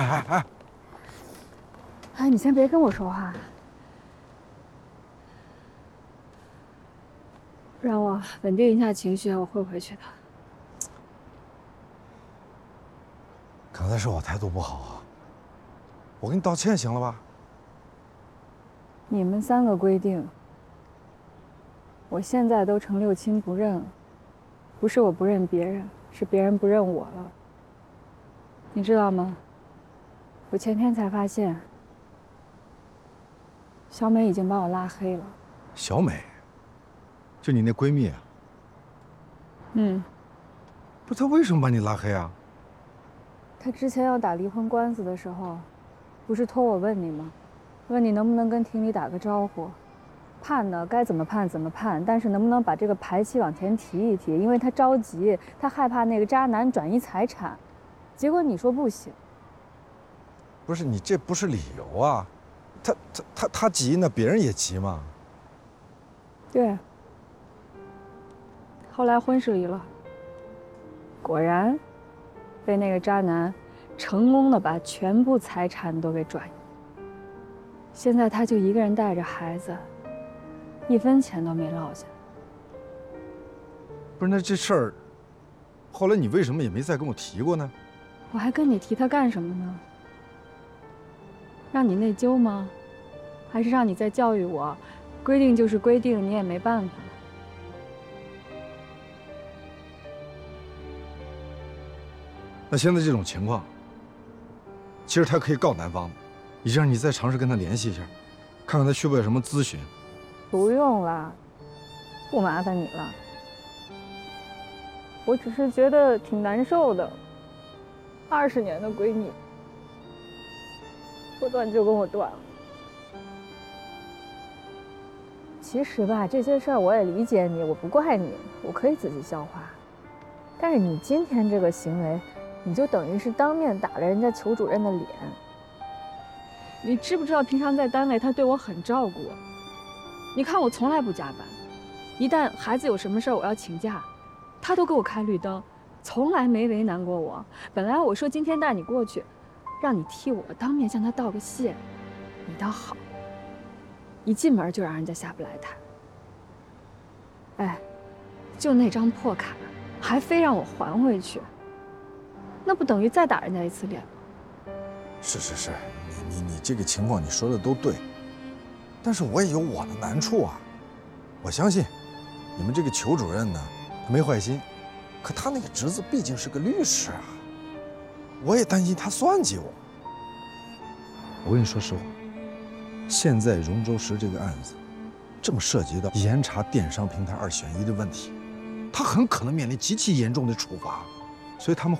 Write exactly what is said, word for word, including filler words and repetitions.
哎哎哎！ 哎，你先别跟我说话，让我稳定一下情绪，我会回去的。 刚才是我态度不好啊，我给你道歉行了吧？ 你们三个规定，我现在都成六亲不认了，不是我不认别人，是别人不认我了。你知道吗？我前天才发现，小美已经把我拉黑了。 小美，就你那闺蜜啊？ 嗯。 不是她为什么把你拉黑啊？ 她之前要打离婚官司的时候，不是托我问你吗？问你能不能跟庭里打个招呼，判呢该怎么判怎么判，但是能不能把这个排期往前提一提？因为她着急，她害怕那个渣男转移财产。结果你说不行。 不是你这不是理由啊，他他他他急，那别人也急嘛。 对。后来婚事离了，果然被那个渣男成功的把全部财产都给转移。现在他就一个人带着孩子，一分钱都没落下。 不是那这事儿，后来你为什么也没再跟我提过呢？ 我还跟你提他干什么呢？让你内疚吗？还是让你再教育我？规定就是规定，你也没办法。 那现在这种情况，其实他可以告男方的，你这样你再尝试跟他联系一下，看看他需不需要什么咨询。 不用了，不麻烦你了。我只是觉得挺难受的。二十年的闺蜜，说断就跟我断了。其实吧，这些事儿我也理解你，我不怪你，我可以自己消化。但是你今天这个行为，你就等于是当面打了人家裘主任的脸。你知不知道平常在单位他对我很照顾？你看我从来不加班，一旦孩子有什么事儿我要请假，他都给我开绿灯。从来没为难过我。本来我说今天带你过去，让你替我当面向他道个谢，你倒好，一进门就让人家下不来台。哎，就那张破卡，还非让我还回去，那不等于再打人家一次脸吗？ 是是是，你你你这个情况你说的都对，但是我也有我的难处啊。我相信你们这个裘主任呢，他没坏心。可他那个侄子毕竟是个律师啊，我也担心他算计我。我跟你说实话，现在荣州市这个案子，正涉及到严查电商平台二选一的问题，他很可能面临极其严重的处罚，所以他们